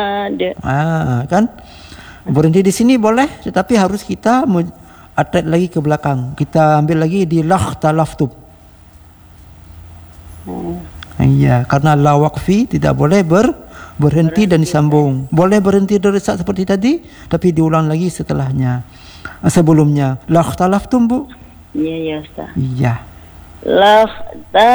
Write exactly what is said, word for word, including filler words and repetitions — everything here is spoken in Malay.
ada. Ah, kan? Berhenti di sini boleh, tetapi harus kita attach lagi ke belakang. Kita ambil lagi di lakhtalaftum. Hmm. Iya, karena la waqfi tidak boleh ber berhenti, berhenti dan disambung. Boleh berhenti dari saat seperti tadi, tapi diulang lagi setelahnya. Sebelumnya lakhtalaftum, Bu. Iya, ya Ustaz. Iya. Lakh